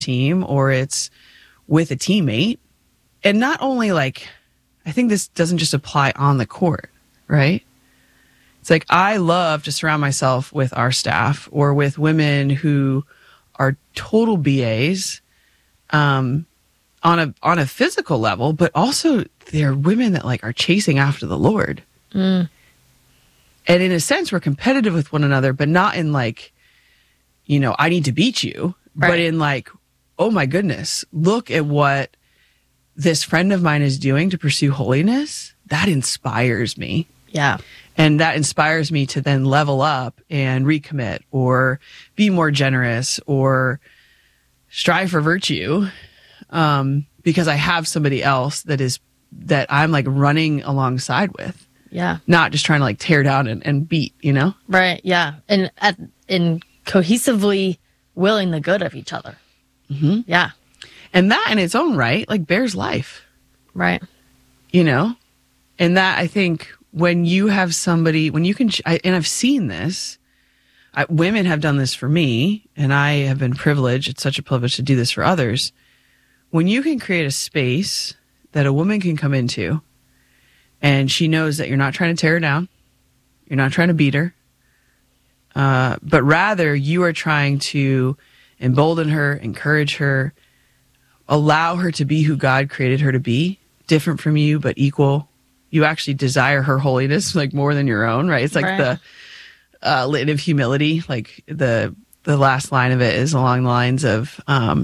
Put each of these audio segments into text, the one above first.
team or it's with a teammate. And not only like, I think this doesn't just apply on the court, right? It's like, I love to surround myself with our staff or with women who are total BAs, on a physical level, but also they're women that like are chasing after the Lord. And in a sense, we're competitive with one another, but not in like, I need to beat you, but in like, oh my goodness, look at what this friend of mine is doing to pursue holiness. That inspires me. Yeah. And that inspires me to then level up and recommit or be more generous or strive for virtue. Because I have somebody else that I'm like running alongside with. Yeah. Not just trying to like tear down and beat, Right. Yeah. And in cohesively willing the good of each other. Mm-hmm. Yeah. And that in its own right, like bears life. Right. And that I think when you have somebody, when you can, and I've seen this, women have done this for me, and I have been privileged. It's such a privilege to do this for others. When you can create a space that a woman can come into and she knows that you're not trying to tear her down, you're not trying to beat her, but rather you are trying to embolden her, encourage her, allow her to be who God created her to be, different from you, but equal. You actually desire her holiness like more than your own, right? It's like the litany of humility. Like the last line of it is along the lines of,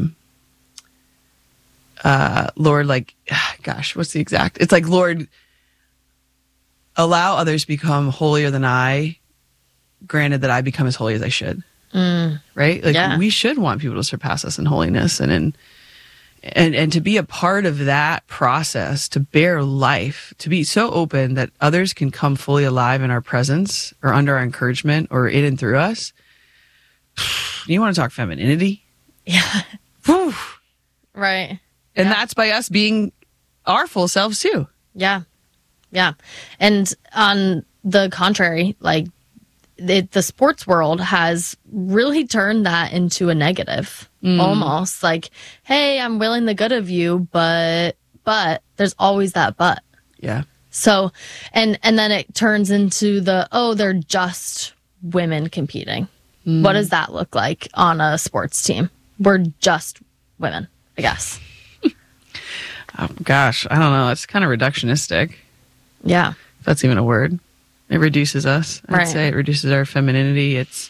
Lord, like, gosh, what's the exact? It's like, Lord, allow others to become holier than I, granted that I become as holy as I should. Right? Like we should want people to surpass us in holiness and to be a part of that process, to bear life, to be so open that others can come fully alive in our presence or under our encouragement or in and through us. You want to talk femininity? Yeah. Whew. Right. And that's by us being our full selves too. Yeah. Yeah. And on the contrary, like the sports world has really turned that into a negative, almost like, hey, I'm willing the good of you, but there's always that but. Yeah. So, and then it turns into they're just women competing. What does that look like on a sports team? We're just women, I guess. Oh, gosh, I don't know. It's kind of reducticnistic. Yeah. If that's even a word. It reduces us. I'd say it reduces our femininity. It's,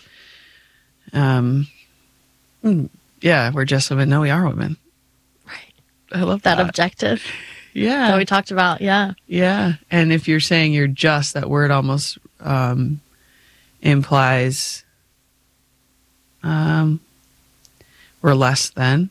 we're just women. No, we are women. Right. I love that. That objective. Yeah. That we talked about. Yeah. Yeah. And if you're saying you're just, that word almost implies we're less than.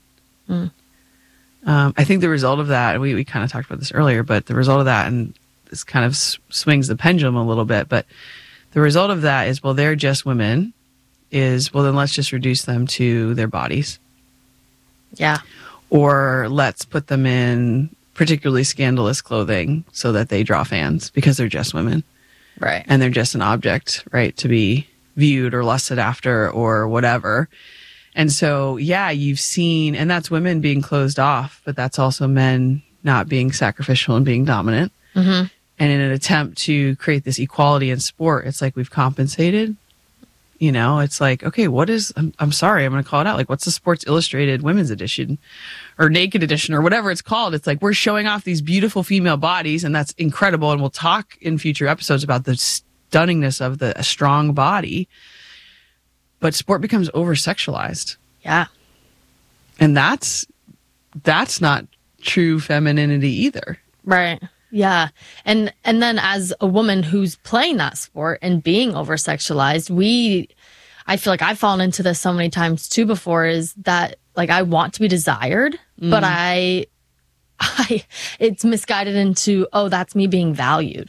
I think the result of that, we kind of talked about this earlier, but the result of that, and this kind of swings the pendulum a little bit, but the result of that is, well, they're just women, is, well, then let's just reduce them to their bodies. Yeah. Or let's put them in particularly scandalous clothing so that they draw fans because they're just women. Right. And they're just an object, right, to be viewed or lusted after or whatever. And so, yeah, you've seen, and that's women being closed off, but that's also men not being sacrificial and being dominant. Mm-hmm. And in an attempt to create this equality in sport, it's like we've compensated. It's like, okay, what is, I'm sorry, I'm going to call it out. Like, what's the Sports Illustrated women's edition or naked edition or whatever it's called? It's like we're showing off these beautiful female bodies, and that's incredible. And we'll talk in future episodes about the stunningness of a strong body. But sport becomes over-sexualized. Yeah. And that's not true femininity either. Right. Yeah. And then as a woman who's playing that sport and being over-sexualized, I feel like I've fallen into this so many times too before, is that like I want to be desired, but it's misguided into, that's me being valued.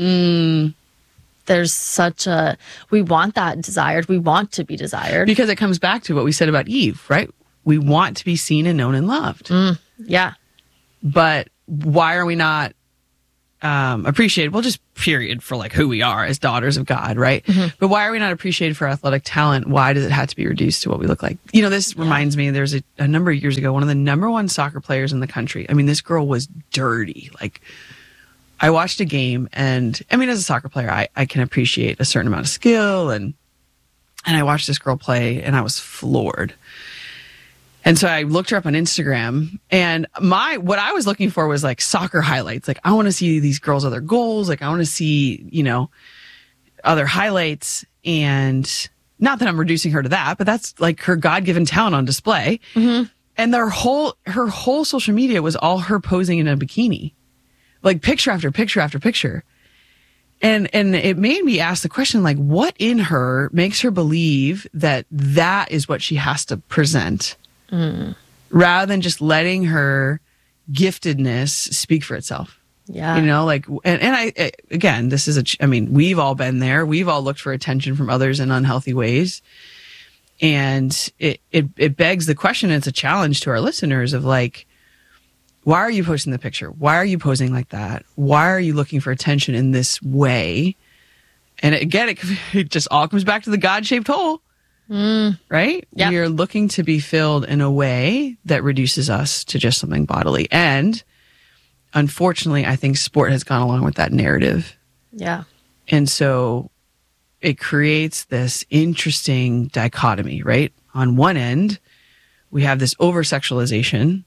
There's we want that desired. We want to be desired. Because it comes back to what we said about Eve, right? We want to be seen and known and loved. Yeah. But why are we not appreciated, well, just period, for like who we are as daughters of God, right? But why are we not appreciated for athletic talent? Why does it have to be reduced to what we look like? You know, this reminds me, there's a number of years ago, one of the number one soccer players in the country. I mean, this girl was dirty. Like, I watched a game, and I mean, as a soccer player, I can appreciate a certain amount of skill, and I watched this girl play, and I was floored. And so I looked her up on Instagram, and what I was looking for was like soccer highlights. Like, I want to see these girls' other goals. Like, I want to see, you know, other highlights. And not that I'm reducing her to that, but that's like her God-given talent on display. And her whole social media was all her posing in a bikini, like picture after picture after picture. And it made me ask the question, like, what in her makes her believe that is what she has to present? Rather than just letting her giftedness speak for itself. Yeah. You know, like, and I, again, this is I mean, we've all been there. We've all looked for attention from others in unhealthy ways. And it begs the question, and it's a challenge to our listeners of like, why are you posting the picture? Why are you posing like that? Why are you looking for attention in this way? And again, it just all comes back to the God-shaped hole. Right? Yep. We are looking to be filled in a way that reduces us to just something bodily. And unfortunately, I think sport has gone along with that narrative. Yeah. And so it creates this interesting dichotomy, right? On one end, we have this over-sexualization,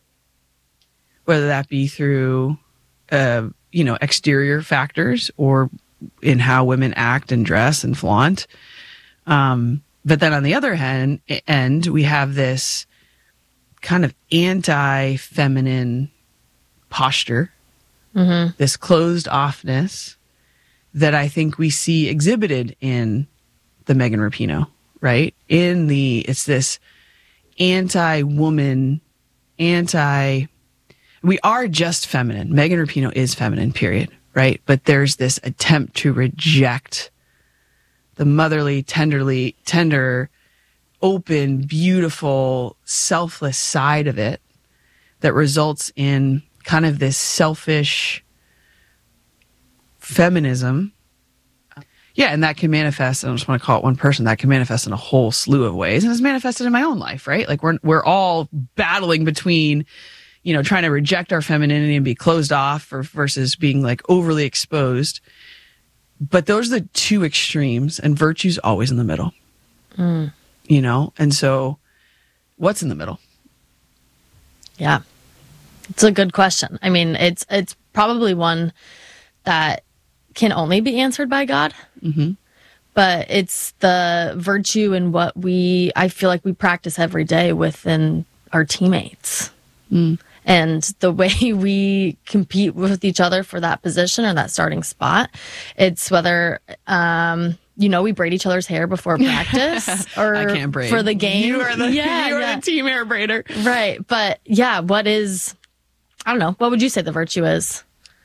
whether that be through, exterior factors or in how women act and dress and flaunt. But then on the other end, we have this kind of anti-feminine posture, this closed offness that I think we see exhibited in the Megan Rapinoe, right? It's this anti-woman, we are just feminine. Megan Rapinoe is feminine, period, right? But there's this attempt to reject the motherly, tender, open, beautiful, selfless side of it that results in kind of this selfish feminism. Yeah, and that can manifest, I don't just want to call it one person, that can manifest in a whole slew of ways. And it's manifested in my own life, right? Like we're all battling between, you know, trying to reject our femininity and be closed off versus being like overly exposed. But those are the two extremes, and virtue's always in the middle. You know? And so what's in the middle? Yeah. It's a good question. I mean, it's probably one that can only be answered by God. But it's the virtue in what I feel like we practice every day within our teammates. And the way we compete with each other for that position or that starting spot. It's whether, we braid each other's hair before practice or I can't braid. For the game. You are the team hair braider. Right. But yeah, I don't know. What would you say the virtue is?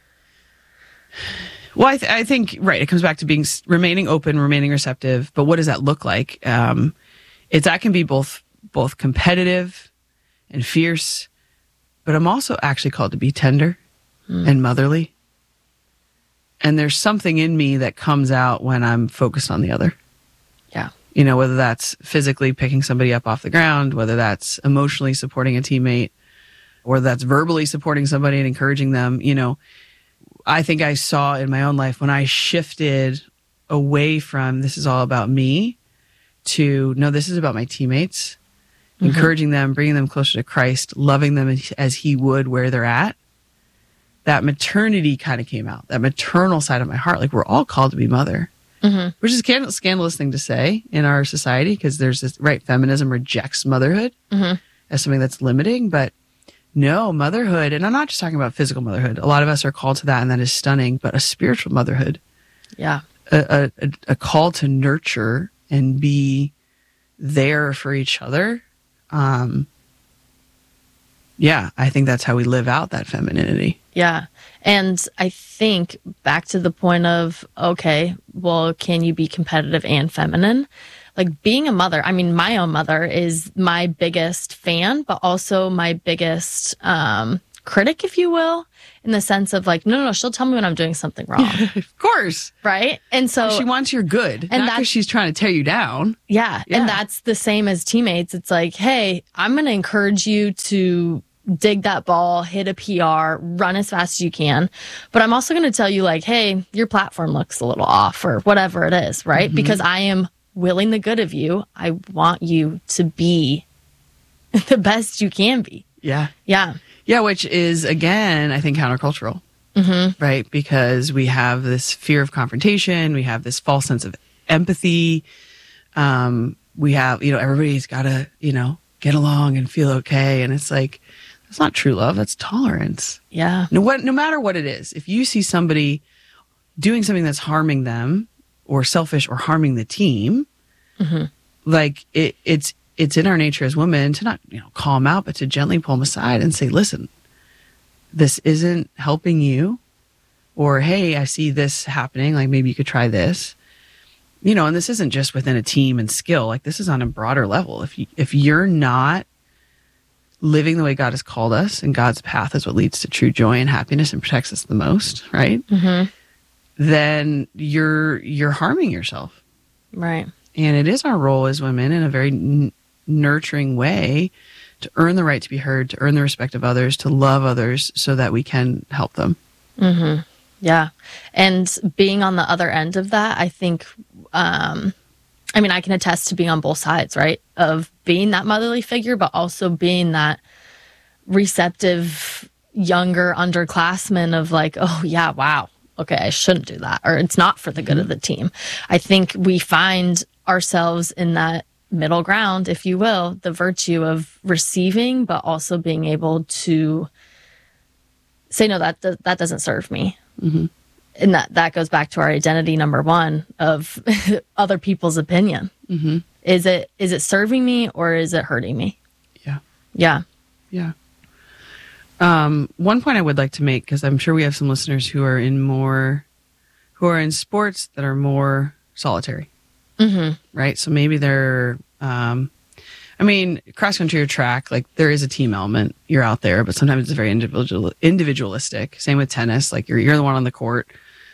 Well, I think, right, it comes back to remaining open, remaining receptive. But what does that look like? That can be both competitive and fierce. But I'm also actually called to be tender and motherly. And there's something in me that comes out when I'm focused on the other. Yeah. You know, whether that's physically picking somebody up off the ground, whether that's emotionally supporting a teammate, or that's verbally supporting somebody and encouraging them. You know, I think I saw in my own life when I shifted away from this is all about me to, no, this is about my teammates. Encouraging them, bringing them closer to Christ, loving them as he would where they're at. That maternity kind of came out, that maternal side of my heart. Like, we're all called to be mother, which is a scandalous thing to say in our society because there's this, right, feminism rejects motherhood as something that's limiting. But no, motherhood, and I'm not just talking about physical motherhood. A lot of us are called to that, and that is stunning, but a spiritual motherhood. Yeah. A call to nurture and be there for each other. I think that's how we live out that femininity. Yeah. And I think back to the point of, okay, well, can you be competitive and feminine? Like being a mother, I mean, my own mother is my biggest fan, but also my biggest critic, if you will, in the sense of like, no, she'll tell me when I'm doing something wrong. Of course. Right. And so she wants your good, and not because she's trying to tear you down. Yeah. And that's the same as teammates. It's like, hey, I'm going to encourage you to dig that ball, hit a PR, run as fast as you can. But I'm also going to tell you like, hey, your platform looks a little off or whatever it is, right? Because I am willing the good of you. I want you to be the best you can be. Yeah. Yeah. Yeah, which is, again, I think countercultural, right? Because we have this fear of confrontation. We have this false sense of empathy. We have, everybody's got to, get along and feel okay. And it's like, that's not true love. That's tolerance. Yeah. No matter what it is, if you see somebody doing something that's harming them or selfish or harming the team, like it's in our nature as women to not, call them out, but to gently pull them aside and say, listen, this isn't helping you. Or, hey, I see this happening. Like, maybe you could try this. And this isn't just within a team and skill. Like, this is on a broader level. If you're not living the way God has called us, and God's path is what leads to true joy and happiness and protects us the most, right? Then you're harming yourself. Right. And it is our role as women in a very nurturing way to earn the right to be heard, to earn the respect of others, to love others so that we can help them. Yeah. And being on the other end of that, I think, I can attest to being on both sides, right? Of being that motherly figure, but also being that receptive, younger underclassman of like, oh yeah, wow. Okay, I shouldn't do that. Or it's not for the good of the team. I think we find ourselves in that middle ground, if you will, the virtue of receiving, but also being able to say, no, that doesn't serve me. And that goes back to our identity number one of other people's opinion. Is it serving me or is it hurting me? Yeah. One point I would like to make, because I'm sure we have some listeners who are in sports that are more solitary. Right. So maybe they're, cross country or track, like there is a team element. You're out there, but sometimes it's very individualistic. Same with tennis. Like you're the one on the court.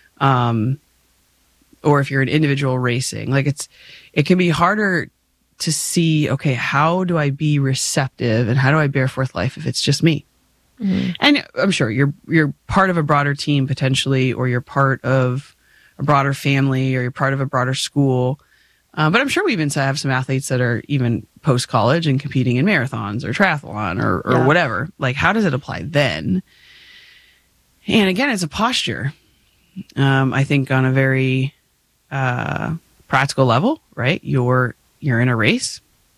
Or if you're an individual racing, like it can be harder to see, okay, how do I be receptive and how do I bear forth life if it's just me? And I'm sure you're part of a broader team potentially, or you're part of a broader family, or you're part of a broader school. But I'm sure we even have some athletes that are even post-college and competing in marathons or triathlon or whatever. Like, how does it apply then? And again, it's a posture. I think on a very practical level, right? You're in a race.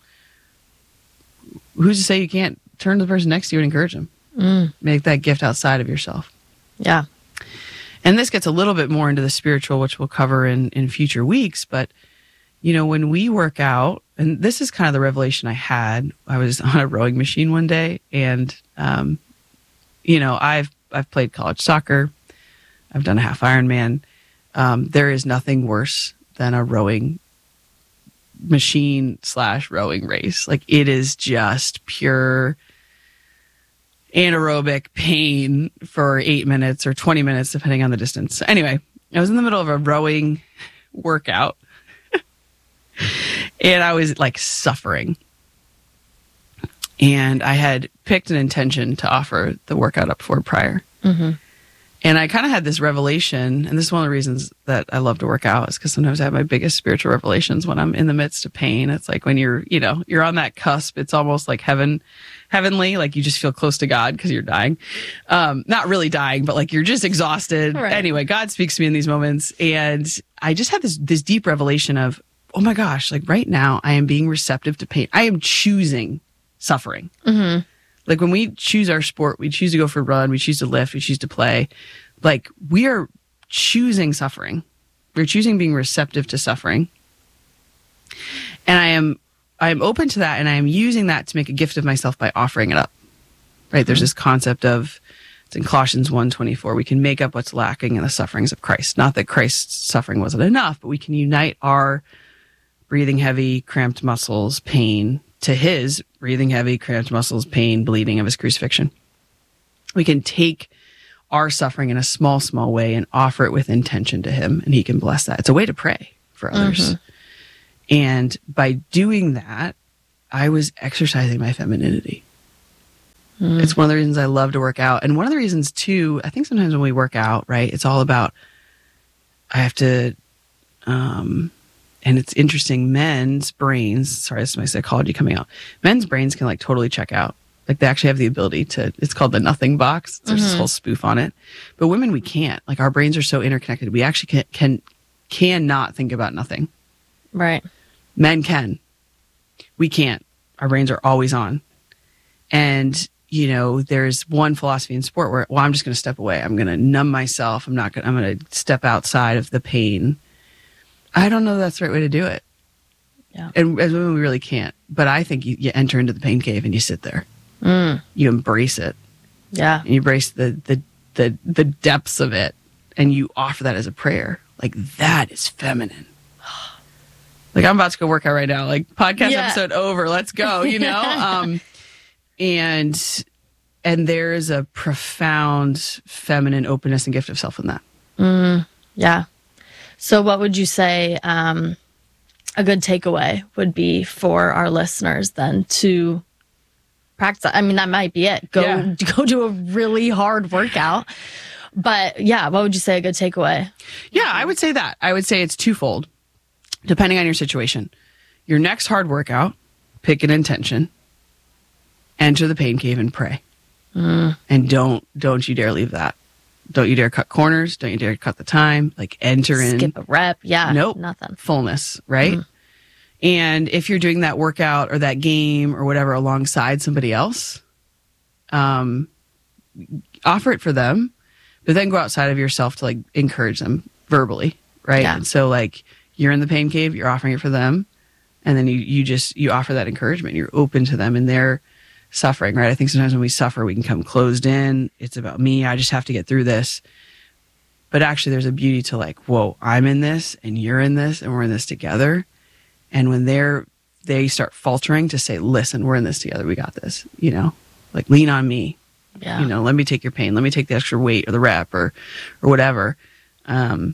Who's to say you can't turn to the person next to you and encourage them? Make that gift outside of yourself. Yeah. And this gets a little bit more into the spiritual, which we'll cover in future weeks. But, when we work out, and this is kind of the revelation I had. I was on a rowing machine one day, and, I've played college soccer. I've done a half Ironman. There is nothing worse than a rowing machine / rowing race. Like, it is just pure anaerobic pain for 8 minutes or 20 minutes, depending on the distance. So anyway, I was in the middle of a rowing workout and I was like suffering. And I had picked an intention to offer the workout up for prior. And I kind of had this revelation, and this is one of the reasons that I love to work out, is because sometimes I have my biggest spiritual revelations when I'm in the midst of pain. It's like when you're on that cusp, it's almost like heavenly, like you just feel close to God because you're dying. Not really dying, but like you're just exhausted. Right. Anyway, God speaks to me in these moments. And I just had this deep revelation of, oh my gosh, like right now I am being receptive to pain. I am choosing suffering. Like when we choose our sport, we choose to go for a run, we choose to lift, we choose to play. Like we are choosing suffering. We're choosing being receptive to suffering. And I am open to that, and I am using that to make a gift of myself by offering it up. Right? There's this concept of, it's in Colossians 1:24, we can make up what's lacking in the sufferings of Christ. Not that Christ's suffering wasn't enough, but we can unite our breathing heavy, cramped muscles, pain, to his breathing heavy, cramped muscles, pain, bleeding of his crucifixion. we can take our suffering in a small, small way and offer it with intention to him, and he can bless that. It's a way to pray for others. And by doing that, I was exercising my femininity. It's one of the reasons I love to work out. And one of the reasons too, I think sometimes when we work out, right, it's all about, I have to, and it's interesting, men's brains, sorry, this is my psychology coming out. Men's brains can like totally check out. Like they actually have the ability to, it's called the nothing box. There's this whole spoof on it. But women, we can't. Like our brains are so interconnected. We actually cannot think about nothing. Right. Men can. We can't. Our brains are always on. And, you know, there's one philosophy in sport where, well, I'm just going to step away. I'm going to numb myself. I'm going to step outside of the pain. I don't know that's the right way to do it. Yeah. And as women, we really can't. But I think you enter into the pain cave and you sit there. You embrace it. Yeah. And you embrace the depths of it. And you offer that as a prayer. Like, that is feminine. Like, I'm about to go work out right now. Like, podcast episode over. Let's go, you know? And there is a profound feminine openness and gift of self in that. Yeah. So what would you say a good takeaway would be for our listeners then to practice? I mean, that might be it. Go do a really hard workout. But yeah, what would you say a good takeaway? Yeah, I would say that. I would say it's twofold, depending on your situation. Your next hard workout, pick an intention, enter the pain cave and pray. And don't you dare leave that. Don't you dare cut corners. Don't you dare cut the time. Like enter in. Skip a rep. Yeah. Nope. Nothing. Fullness, right? And if you're doing that workout or that game or whatever alongside somebody else, offer it for them, but then go outside of yourself to like encourage them verbally, right? Yeah. And so like you're in the pain cave, you're offering it for them, and then you offer that encouragement. You're open to them and their suffering, right? I think sometimes when we suffer, we can come closed in. It's about me. I just have to get through this. But actually, there's a beauty to like, whoa, I'm in this and you're in this and we're in this together. And when they start faltering, to say, listen, we're in this together. We got this, you know, like lean on me. Yeah. You know, let me take your pain. Let me take the extra weight or the rep or whatever. Yeah,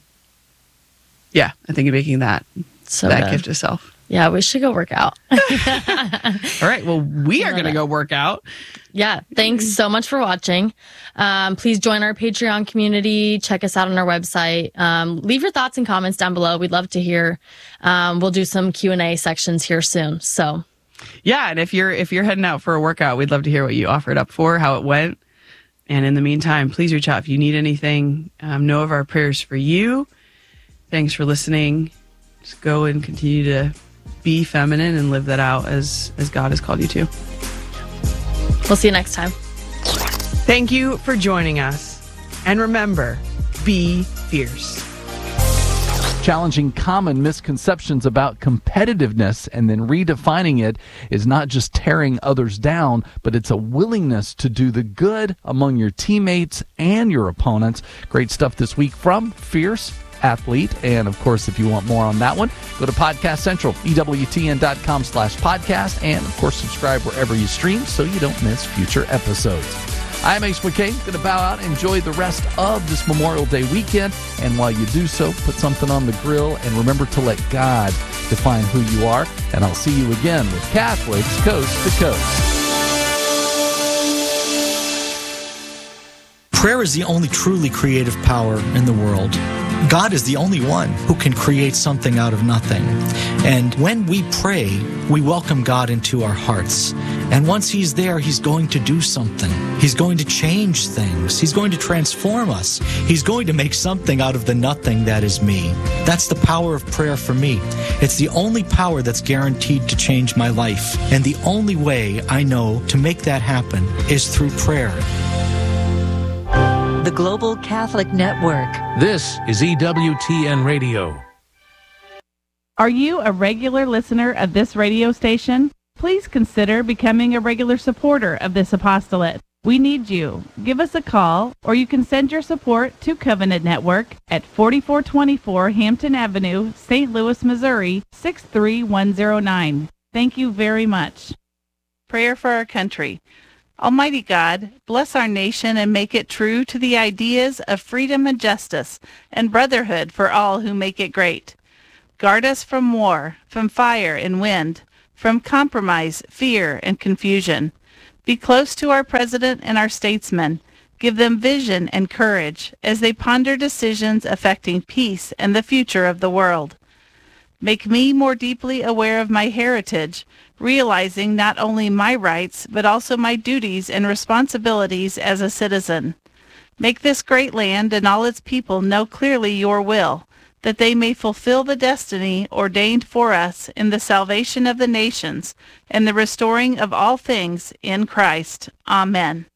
I think you're making that gift of self. Yeah, we should go work out. All right. Well, we are going to go work out. Yeah. Thanks so much for watching. Please join our Patreon community. Check us out on our website. Leave your thoughts and comments down below. We'd love to hear. We'll do some Q&A sections here soon. So, yeah. And if you're heading out for a workout, we'd love to hear what you offered up for, how it went. And in the meantime, please reach out if you need anything. Know of our prayers for you. Thanks for listening. Just go and continue to be feminine and live that out as God has called you to. We'll see you next time. Thank you for joining us. And remember, be fierce. Challenging common misconceptions about competitiveness and then redefining it is not just tearing others down, but it's a willingness to do the good among your teammates and your opponents. Great stuff this week from Fierce Athlete. And of course, if you want more on that one, go to Podcast Central, EWTN.com/podcast. And of course, subscribe wherever you stream so you don't miss future episodes. I'm Ace McKay. Going to bow out and enjoy the rest of this Memorial Day weekend. And while you do so, put something on the grill and remember to let God define who you are. And I'll see you again with Catholics Coast to Coast. Prayer is the only truly creative power in the world. God is the only one who can create something out of nothing. And when we pray, we welcome God into our hearts. And once He's there, He's going to do something. He's going to change things. He's going to transform us. He's going to make something out of the nothing that is me. That's the power of prayer for me. It's the only power that's guaranteed to change my life. And the only way I know to make that happen is through prayer. The Global Catholic Network. This is EWTN Radio. Are you a regular listener of this radio station? Please consider becoming a regular supporter of this apostolate. We need you. Give us a call, or you can send your support to Covenant Network at 4424 Hampton Avenue, St. Louis, Missouri, 63109. Thank you very much. Prayer for our country. Almighty God, bless our nation and make it true to the ideas of freedom and justice and brotherhood for all who make it great. Guard us from war, from fire and wind, from compromise, fear, and confusion. Be close to our president and our statesmen. Give them vision and courage as they ponder decisions affecting peace and the future of the world. Make me more deeply aware of my heritage, realizing not only my rights, but also my duties and responsibilities as a citizen. Make this great land and all its people know clearly your will, that they may fulfill the destiny ordained for us in the salvation of the nations and the restoring of all things in Christ. Amen.